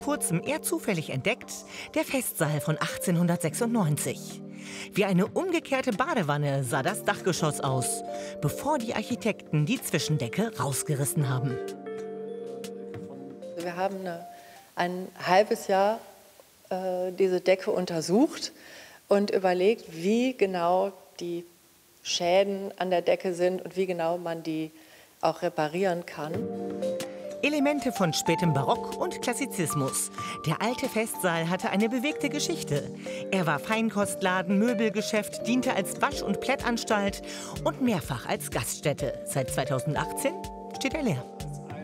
Kurzem eher zufällig entdeckt, der Festsaal von 1896. Wie eine umgekehrte Badewanne sah das Dachgeschoss aus, bevor die Architekten die Zwischendecke rausgerissen haben. Wir haben ein halbes Jahr diese Decke untersucht und überlegt, wie genau die Schäden an der Decke sind und wie genau man die auch reparieren kann. Elemente von spätem Barock und Klassizismus. Der alte Festsaal hatte eine bewegte Geschichte. Er war Feinkostladen, Möbelgeschäft, diente als Wasch- und Plättanstalt und mehrfach als Gaststätte. Seit 2018 steht er leer.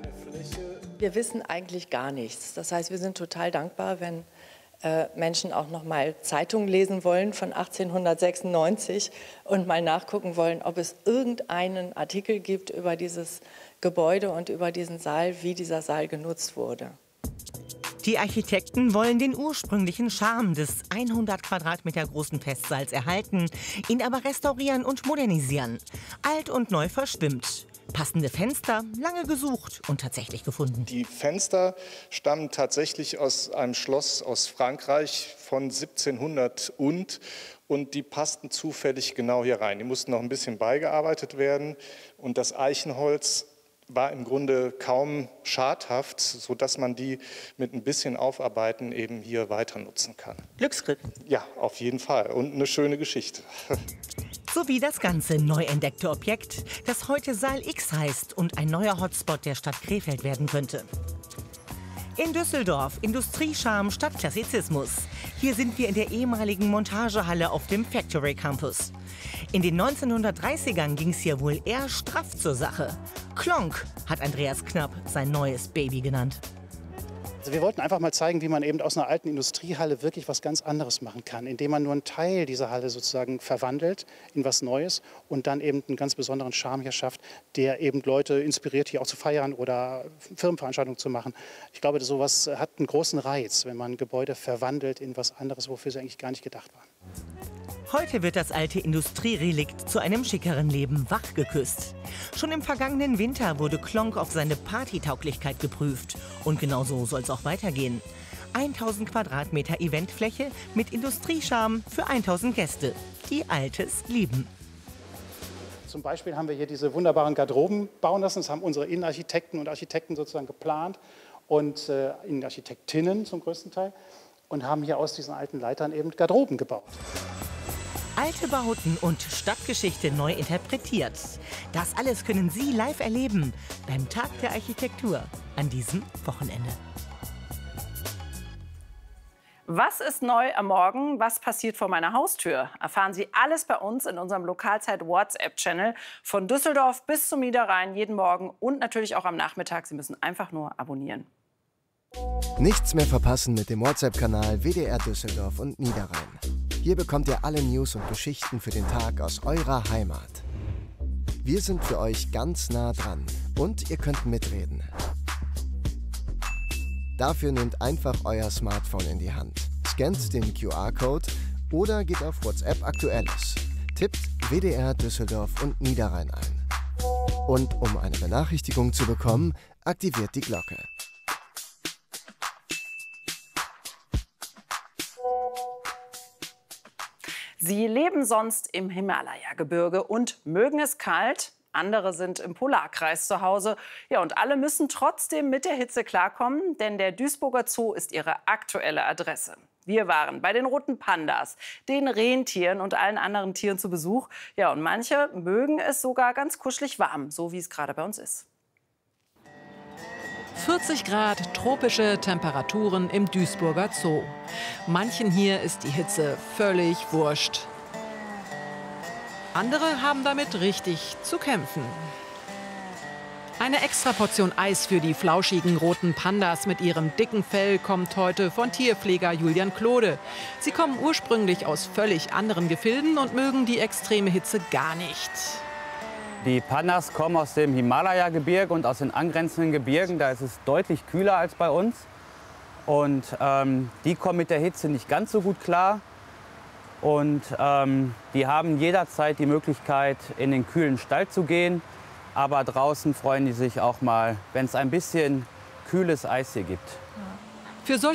Wir wissen eigentlich gar nichts. Das heißt, wir sind total dankbar, wenn Menschen auch noch mal Zeitungen lesen wollen von 1896 und mal nachgucken wollen, ob es irgendeinen Artikel gibt über dieses Gebäude und über diesen Saal, wie dieser Saal genutzt wurde. Die Architekten wollen den ursprünglichen Charme des 100 Quadratmeter großen Festsaals erhalten, ihn aber restaurieren und modernisieren. Alt und neu verschwimmt. Passende Fenster, lange gesucht und tatsächlich gefunden. Die Fenster stammen tatsächlich aus einem Schloss aus Frankreich von 1700 und die passten zufällig genau hier rein. Die mussten noch ein bisschen beigearbeitet werden und das Eichenholz war im Grunde kaum schadhaft, sodass man die mit ein bisschen Aufarbeiten eben hier weiter nutzen kann. Glücksgriff. Ja, auf jeden Fall und eine schöne Geschichte. Sowie das ganze neu entdeckte Objekt, das heute Saal X heißt und ein neuer Hotspot der Stadt Krefeld werden könnte. In Düsseldorf, Industriescharme statt Klassizismus. Hier sind wir in der ehemaligen Montagehalle auf dem Factory Campus. In den 1930ern ging es hier wohl eher straff zur Sache. Klonk hat Andreas Knapp sein neues Baby genannt. Also wir wollten einfach mal zeigen, wie man eben aus einer alten Industriehalle wirklich was ganz anderes machen kann, indem man nur einen Teil dieser Halle sozusagen verwandelt in was Neues und dann eben einen ganz besonderen Charme hier schafft, der eben Leute inspiriert, hier auch zu feiern oder Firmenveranstaltungen zu machen. Ich glaube, sowas hat einen großen Reiz, wenn man Gebäude verwandelt in was anderes, wofür sie eigentlich gar nicht gedacht waren. Heute wird das alte Industrierelikt zu einem schickeren Leben wachgeküsst. Schon im vergangenen Winter wurde Klonk auf seine Partytauglichkeit geprüft. Und genau so soll es auch weitergehen. 1000 Quadratmeter Eventfläche mit Industriescharme für 1000 Gäste, die Altes lieben. Zum Beispiel haben wir hier diese wunderbaren Garderoben bauen lassen. Das haben unsere Innenarchitekten und Architekten sozusagen geplant und Innenarchitektinnen zum größten Teil und haben hier aus diesen alten Leitern eben Garderoben gebaut. Alte Bauten und Stadtgeschichte neu interpretiert. Das alles können Sie live erleben beim Tag der Architektur an diesem Wochenende. Was ist neu am Morgen? Was passiert vor meiner Haustür? Erfahren Sie alles bei uns in unserem Lokalzeit-WhatsApp-Channel von Düsseldorf bis zum Niederrhein jeden Morgen und natürlich auch am Nachmittag. Sie müssen einfach nur abonnieren. Nichts mehr verpassen mit dem WhatsApp-Kanal WDR Düsseldorf und Niederrhein. Hier bekommt ihr alle News und Geschichten für den Tag aus eurer Heimat. Wir sind für euch ganz nah dran und ihr könnt mitreden. Dafür nehmt einfach euer Smartphone in die Hand, scannt den QR-Code oder geht auf WhatsApp Aktuelles. Tippt WDR Düsseldorf und Niederrhein ein. Und um eine Benachrichtigung zu bekommen, aktiviert die Glocke. Sie leben sonst im Himalaya-Gebirge und mögen es kalt. Andere sind im Polarkreis zu Hause. Ja, und alle müssen trotzdem mit der Hitze klarkommen, denn der Duisburger Zoo ist ihre aktuelle Adresse. Wir waren bei den roten Pandas, den Rentieren und allen anderen Tieren zu Besuch. Ja, und manche mögen es sogar ganz kuschelig warm, so wie es gerade bei uns ist. 40 Grad, tropische Temperaturen im Duisburger Zoo. Manchen hier ist die Hitze völlig wurscht. Andere haben damit richtig zu kämpfen. Eine Extraportion Eis für die flauschigen roten Pandas mit ihrem dicken Fell kommt heute von Tierpfleger Julian Klode. Sie kommen ursprünglich aus völlig anderen Gefilden und mögen die extreme Hitze gar nicht. Die Pandas kommen aus dem Himalaya-Gebirge und aus den angrenzenden Gebirgen. Da ist es deutlich kühler als bei uns. Und die kommen mit der Hitze nicht ganz so gut klar. Und die haben jederzeit die Möglichkeit, in den kühlen Stall zu gehen. Aber draußen freuen die sich auch mal, wenn es ein bisschen kühles Eis hier gibt. Für solche